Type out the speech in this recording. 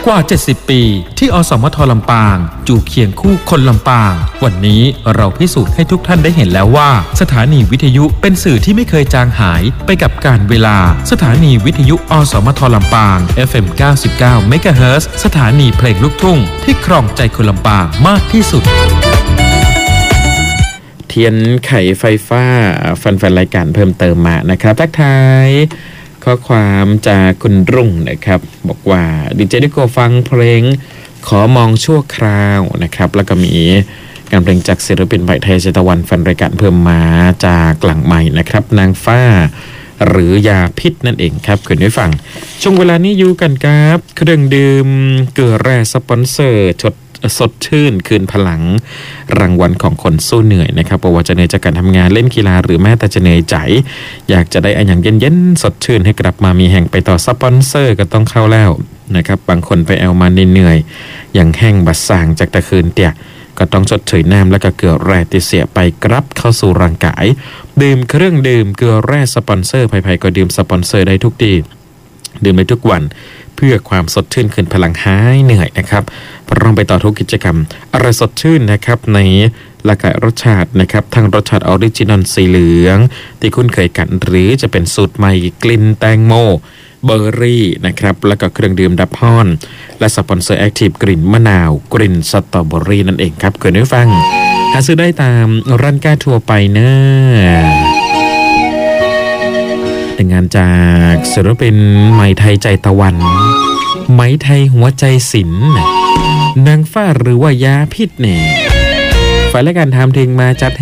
ว่า70 ปีที่อสมทลำปางอยู่เคียงคู่คนลำปางวันนี้เราพิสูจน์ให้ทุกท่านได้เห็นแล้วว่าสถานีวิทยุเป็นสื่อที่ไม่เคยจางหายไปกับกาลเวลาสถานีวิทยุอสมทลำปาง FM 99 เมกะเฮิรตซ์สถานีเพลงลูกทุ่งที่ครองใจคนลำปางมากที่สุดเทียนไขไฟฟ้าแฟนๆรายการเพิ่มเติมมานะครับทักทายข้อความจากคุณรุ่งนะครับบอกว่าดีเจนิโกฟังเพลงขอมองชั่วคราวนะครับแล้วก็มีการเพลงจากศิลปินใบไทยเจตวันแฟนรายการเพิ่มมาจากหลังใหม่นะครับนางฟ้าหรือยาพิษนั่นเองครับคุณผู้ฟังช่วงเวลานี้อยู่กันครับเครื่องดื่มเกลือแร่สปอนเซอร์สดชื่นคืนพลังรางวัลของคนสู้เหนื่อยนะครับว่าจะเหนื่อยจากการทำงานเล่นกีฬาหรือแม้แต่จะเหนื่อยใจอยากจะได้อันอย่างเย็นๆสดชื่นให้กลับมามีแห่งไปต่อสปอนเซอร์ก็ต้องเข้าแล้วนะครับบางคนไปเอามาเหนื่อยอย่างแห้งบัดสางจากตะคืนเตี่ยก็ต้องชดเชยน้ำและก็เกลือแร่ที่เสียไปกลับเข้าสู่ร่างกายดื่มเครื่องดื่มเกลือแร่สปอนเซอร์ภัยๆก็ดื่มสปอนเซอร์ได้ทุกที่ดื่มได้ทุกวันเพื่อความสดชื่นคืนพลังหายเหนื่อยนะครับลองไปต่อทุกกิจกรรมอะไรสดชื่นนะครับในหลากหลายรสชาตินะครับทั้งรสชาติออริจินอลสีเหลืองที่คุ้นเคยกันหรือจะเป็นสูตรใหม่กลิ่นแตงโมเบอร์รี่นะครับแล้วก็เครื่องดื่มดับฮ้อนและสปอนเซอร์แอคทีฟกลิ่นมะนาวกลิ่นสตรอเบอรี่นั่นเองครับคุณผู้ฟังหาซื้อได้ตามร้านค้าทั่วไปนะงานจากศิลปินไหมไทยใจตะวันไหมไทยหัวใจศิลป์นางฟ้าหรือว่ายาพิษเนี่ยฝ่ายและการทำเพลงมาจัด